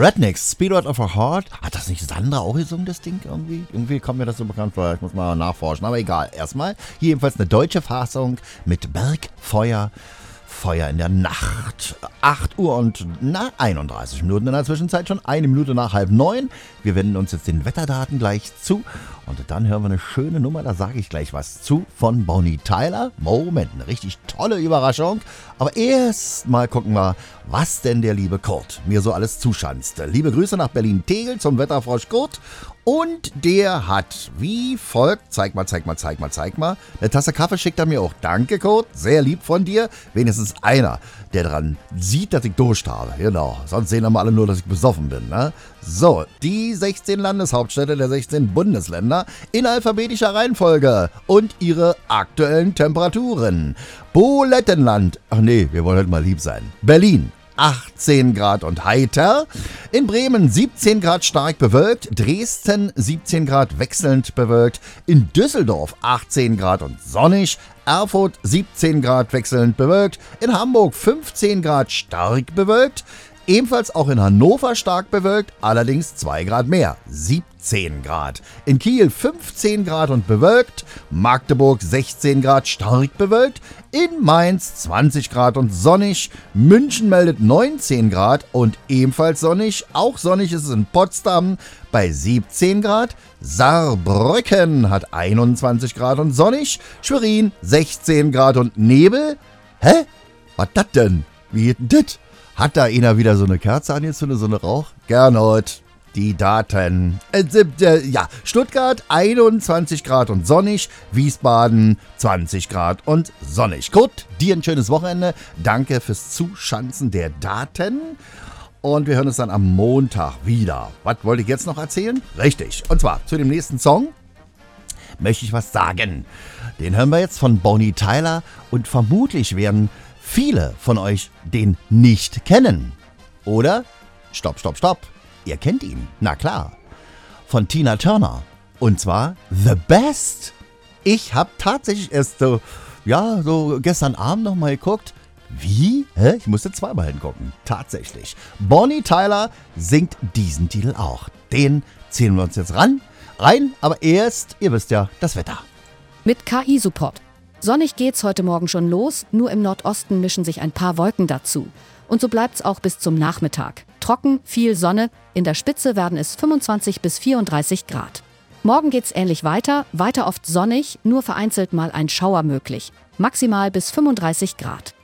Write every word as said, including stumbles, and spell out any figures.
Rednecks, Speedrun of a Heart. Hat das nicht Sandra auch gesungen, das Ding irgendwie? Irgendwie kommt mir das so bekannt vor. Ich muss mal nachforschen. Aber egal. Erstmal hier jedenfalls eine deutsche Fassung mit Bergfeuer. Feuer in der Nacht. acht Uhr und na, einunddreißig Minuten in der Zwischenzeit, schon eine Minute nach halb neun. Wir wenden uns jetzt den Wetterdaten gleich zu. Und dann hören wir eine schöne Nummer, da sage ich gleich was zu, von Bonnie Tyler. Moment, eine richtig tolle Überraschung. Aber erst mal gucken wir, was denn der liebe Kurt mir so alles zuschanzt. Liebe Grüße nach Berlin-Tegel zum Wetterfrosch Kurt. Und der hat wie folgt, zeig mal, zeig mal, zeig mal, zeig mal, eine Tasse Kaffee schickt er mir auch. Danke, Kurt, sehr lieb von dir. Wenigstens einer, der dran sieht, dass ich Durst habe. Genau, sonst sehen wir alle nur, dass ich besoffen bin. Ne? So, die sechzehn Landeshauptstädte der sechzehn Bundesländer in alphabetischer Reihenfolge und ihre aktuellen Temperaturen. Bulettenland, ach nee, wir wollen heute mal lieb sein. Berlin. achtzehn Grad und heiter. In Bremen siebzehn Grad stark bewölkt. Dresden siebzehn Grad wechselnd bewölkt. In Düsseldorf achtzehn Grad und sonnig. Erfurt siebzehn Grad wechselnd bewölkt. In Hamburg fünfzehn Grad stark bewölkt. Ebenfalls auch in Hannover stark bewölkt, allerdings zwei Grad mehr, siebzehn Grad. In Kiel fünfzehn Grad und bewölkt, Magdeburg sechzehn Grad stark bewölkt, in Mainz zwanzig Grad und sonnig, München meldet neunzehn Grad und ebenfalls sonnig, auch sonnig ist es in Potsdam bei siebzehn Grad, Saarbrücken hat einundzwanzig Grad und sonnig, Schwerin sechzehn Grad und Nebel. Hä? Was das denn? Wie geht denn das? Hat da einer wieder so eine Kerze angezündet, so eine Rauch? Gernot, die Daten. Äh, äh, ja, Stuttgart einundzwanzig Grad und sonnig, Wiesbaden zwanzig Grad und sonnig. Gut, dir ein schönes Wochenende. Danke fürs Zuschanzen der Daten. Und wir hören uns dann am Montag wieder. Was wollte ich jetzt noch erzählen? Richtig, und zwar zu dem nächsten Song möchte ich was sagen. Den hören wir jetzt von Bonnie Tyler und vermutlich werden viele von euch den nicht kennen. Oder? Stopp, stopp, stopp. Ihr kennt ihn. Na klar. Von Tina Turner. Und zwar The Best. Ich habe tatsächlich erst so, ja, so gestern Abend noch mal geguckt. Wie? Hä? Ich musste zweimal hingucken. Tatsächlich. Bonnie Tyler singt diesen Titel auch. Den ziehen wir uns jetzt ran. Rein, aber erst, ihr wisst ja, das Wetter. Mit K I-Support. Sonnig geht's heute Morgen schon los, nur im Nordosten mischen sich ein paar Wolken dazu. Und so bleibt's auch bis zum Nachmittag. Trocken, viel Sonne, in der Spitze werden es fünfundzwanzig bis vierunddreißig Grad. Morgen geht's ähnlich weiter, weiter oft sonnig, nur vereinzelt mal ein Schauer möglich. Maximal bis fünfunddreißig Grad.